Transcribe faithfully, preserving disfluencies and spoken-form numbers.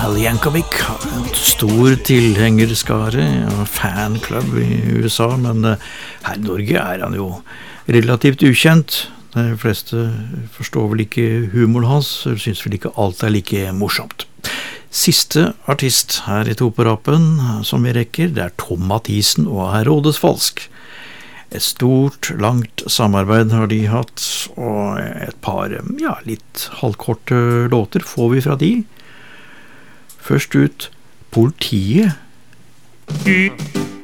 Al Yankovic har en stor tilhengerskare og fanklubb i U S A, men her i Norge er han jo relativt ukjent. De fleste forstår vel ikke humoren hans, og synes vel ikke alt er like morsomt. Siste artist her i Toperapen som vi rekker, det er Tom Mathisen og Herodes Falsk. Et stort, langt samarbeid har de hatt, og et par, ja, litt halvkorte låter får vi fra de. Først ut Politiet.